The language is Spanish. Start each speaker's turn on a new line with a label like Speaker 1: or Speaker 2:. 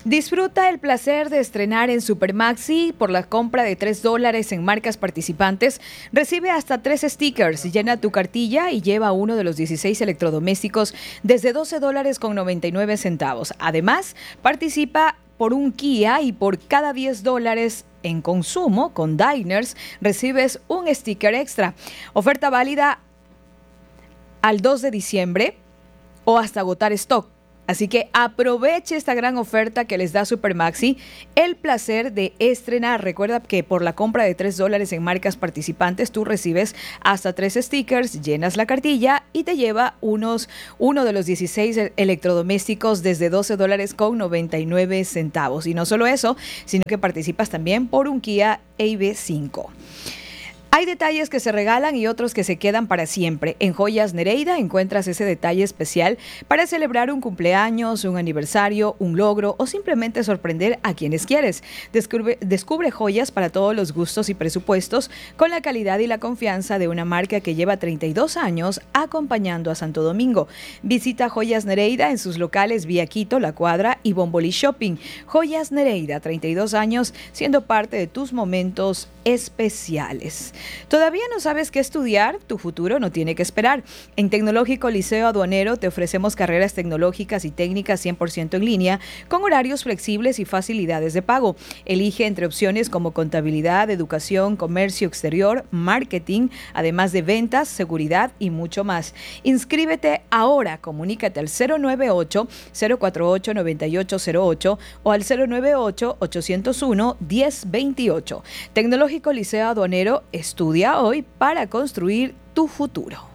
Speaker 1: Disfruta el placer de estrenar en Supermaxi. Por la compra de $3 en marcas participantes. Recibe hasta 3 stickers, llena tu cartilla y lleva uno de los 16 electrodomésticos desde $12.99. Además, participa por un Kia y por cada $10 en consumo con Diners recibes un sticker extra. Oferta válida al 2 de diciembre o hasta agotar stock. Así que aproveche esta gran oferta que les da Supermaxi, el placer de estrenar. Recuerda que por la compra de $3 en marcas participantes, tú recibes hasta 3 stickers, llenas la cartilla y te lleva uno de los 16 electrodomésticos desde $12.99. Y no solo eso, sino que participas también por un Kia EV5. Hay detalles que se regalan y otros que se quedan para siempre. En Joyas Nereida encuentras ese detalle especial para celebrar un cumpleaños, un aniversario, un logro o simplemente sorprender a quienes quieres. Descubre joyas para todos los gustos y presupuestos con la calidad y la confianza de una marca que lleva 32 años acompañando a Santo Domingo. Visita Joyas Nereida en sus locales Vía Quito, La Cuadra y Bombolí Shopping. Joyas Nereida, 32 años siendo parte de tus momentos especiales. ¿Todavía no sabes qué estudiar? Tu futuro no tiene que esperar. En Tecnológico Liceo Aduanero te ofrecemos carreras tecnológicas y técnicas 100% en línea, con horarios flexibles y facilidades de pago. Elige entre opciones como contabilidad, educación, comercio exterior, marketing, además de ventas, seguridad y mucho más. Inscríbete ahora. Comunícate al 098-048-9808 o al 098-801-1028. Tecnológico Liceo Aduanero, estudia hoy para construir tu futuro.